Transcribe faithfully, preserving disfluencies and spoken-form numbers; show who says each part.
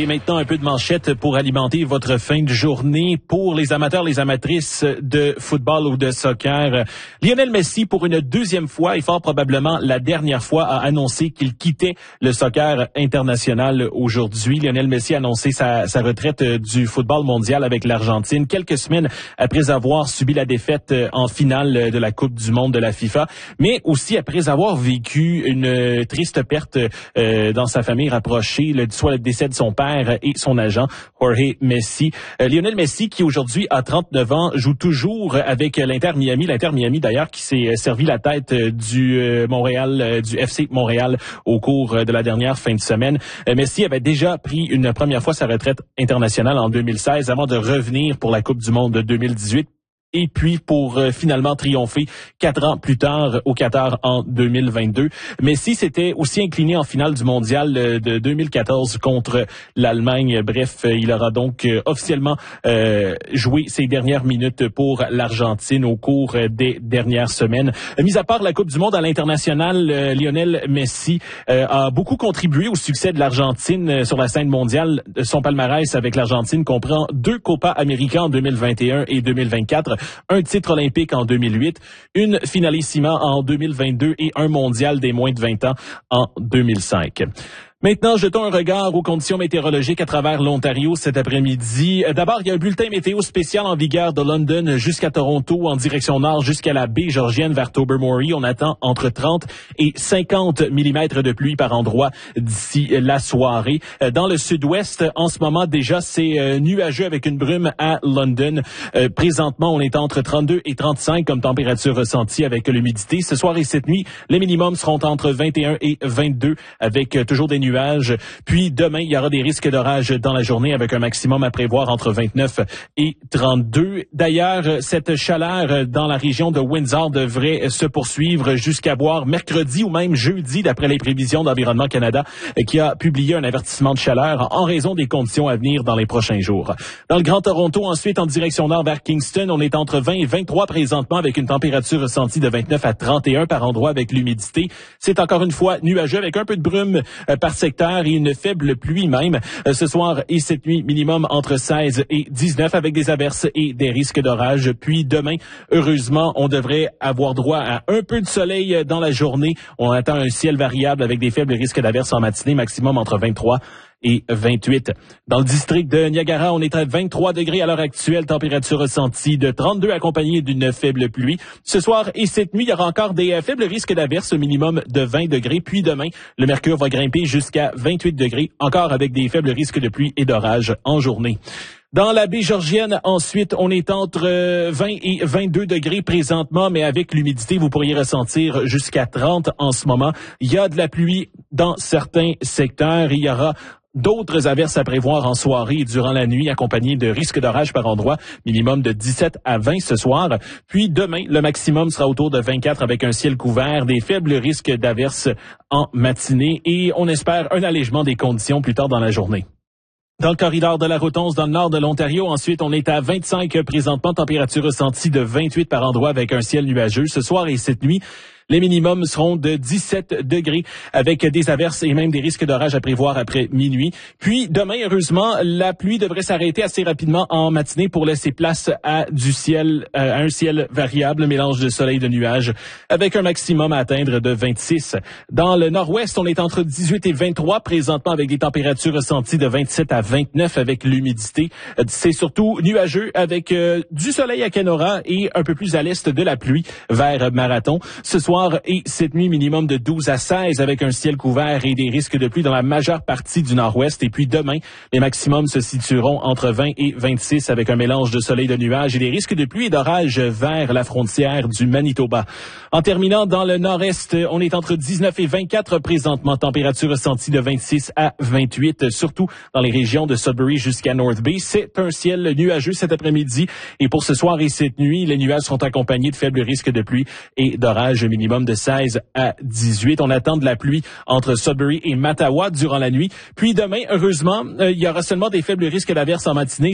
Speaker 1: et maintenant un peu de manchette pour alimenter votre fin de journée. Pour les amateurs, les amatrices de football ou de soccer, Lionel Messi, pour une deuxième fois et fort probablement la dernière fois, a annoncé qu'il quittait le soccer international aujourd'hui. Lionel Messi a annoncé sa, sa retraite du football mondial avec l'Argentine quelques semaines après avoir subi la défaite en finale de la Coupe du monde de la FIFA, mais aussi après avoir vécu une triste perte euh, dans sa famille rapprochée, le, soit le décès de son père et son agent, Jorge Messi. Euh, Lionel Messi, qui aujourd'hui a trente-neuf ans, joue toujours avec l'Inter Miami. L'Inter Miami, d'ailleurs, qui s'est servi la tête du euh, Montréal, euh, du F C Montréal au cours de la dernière fin de semaine. Euh, Messi avait déjà pris une première fois sa retraite internationale en deux mille seize avant de revenir pour la Coupe du monde de deux mille dix-huit. Et puis pour euh, finalement triompher quatre ans plus tard au Qatar en deux mille vingt-deux. Messi s'était aussi incliné en finale du mondial euh, de deux mille quatorze contre l'Allemagne. Bref, euh, il aura donc euh, officiellement euh, joué ses dernières minutes pour l'Argentine au cours euh, des dernières semaines. Euh, mis à part la Coupe du monde à l'international, euh, Lionel Messi euh, a beaucoup contribué au succès de l'Argentine euh, sur la scène mondiale. Son palmarès avec l'Argentine comprend deux Copa América en deux mille vingt et un et deux mille vingt-quatre, un titre olympique en deux mille huit, une finalissima en deux mille vingt-deux et un mondial des moins de vingt ans en deux mille cinq. Maintenant, jetons un regard aux conditions météorologiques à travers l'Ontario cet après-midi. D'abord, il y a un bulletin météo spécial en vigueur de London jusqu'à Toronto, en direction nord jusqu'à la baie georgienne vers Tobermory. On attend entre trente et cinquante millimètres de pluie par endroit d'ici la soirée. Dans le sud-ouest, en ce moment, déjà, c'est nuageux avec une brume à London. Euh, présentement, on est entre trente-deux et trente-cinq comme température ressentie avec l'humidité. Ce soir et cette nuit, les minimums seront entre vingt et un et vingt-deux avec toujours des nuages. Puis demain, il y aura des risques d'orage dans la journée avec un maximum à prévoir entre vingt-neuf et trente-deux. D'ailleurs, cette chaleur dans la région de Windsor devrait se poursuivre jusqu'à voir mercredi ou même jeudi, d'après les prévisions d'Environnement Canada, qui a publié un avertissement de chaleur en raison des conditions à venir dans les prochains jours. Dans le Grand Toronto, ensuite, en direction nord vers Kingston, on est entre vingt et vingt-trois présentement avec une température ressentie de vingt-neuf à trente et un par endroit avec l'humidité. C'est encore une fois nuageux avec un peu de brume euh, par secteur et une faible pluie même. Euh, ce soir et cette nuit, minimum entre seize et dix-neuf avec des averses et des risques d'orage. Puis demain, heureusement, on devrait avoir droit à un peu de soleil dans la journée. On attend un ciel variable avec des faibles risques d'averses en matinée, maximum entre vingt-trois et vingt-huit. Dans le district de Niagara, on est à vingt-trois degrés à l'heure actuelle, température ressentie de trente-deux accompagnée d'une faible pluie. Ce soir et cette nuit, il y aura encore des euh, faibles risques d'averses, au minimum de vingt degrés. Puis demain, le mercure va grimper jusqu'à vingt-huit degrés, encore avec des faibles risques de pluie et d'orage en journée. Dans la baie georgienne, ensuite, on est entre vingt et vingt-deux degrés présentement, mais avec l'humidité, vous pourriez ressentir jusqu'à trente en ce moment. Il y a de la pluie dans certains secteurs. Il y aura d'autres averses à prévoir en soirée et durant la nuit, accompagnées de risques d'orage par endroit, minimum de dix-sept à vingt ce soir. Puis demain, le maximum sera autour de vingt-quatre avec un ciel couvert, des faibles risques d'averses en matinée et on espère un allègement des conditions plus tard dans la journée. Dans le corridor de la Rotonce, dans le nord de l'Ontario, ensuite, on est à vingt-cinq présentement, température ressentie de vingt-huit par endroit avec un ciel nuageux. Ce soir et cette nuit, les minimums seront de dix-sept degrés avec des averses et même des risques d'orage à prévoir après minuit. Puis demain, heureusement, la pluie devrait s'arrêter assez rapidement en matinée pour laisser place à du ciel, à un ciel variable, mélange de soleil et de nuages, avec un maximum à atteindre de vingt-six. Dans le nord-ouest, on est entre dix-huit et vingt-trois présentement avec des températures ressenties de vingt-sept à vingt-neuf avec l'humidité. C'est surtout nuageux avec euh, du soleil à Kenora et un peu plus à l'est de la pluie vers Marathon. Ce soir et cette nuit, minimum de douze à seize avec un ciel couvert et des risques de pluie dans la majeure partie du nord-ouest. Et puis demain, les maximums se situeront entre vingt et vingt-six avec un mélange de soleil et de nuages et des risques de pluie et d'orage vers la frontière du Manitoba. En terminant, dans le nord-est, on est entre dix-neuf et vingt-quatre présentement, température ressentie de vingt-six à vingt-huit, surtout dans les régions de Sudbury jusqu'à North Bay. C'est un ciel nuageux cet après-midi et pour ce soir et cette nuit, les nuages seront accompagnés de faibles risques de pluie et d'orage minimum de seize à dix-huit. On attend de la pluie entre Sudbury et Mattawa durant la nuit. Puis demain, heureusement, euh, il y aura seulement des faibles risques d'averses en matinée.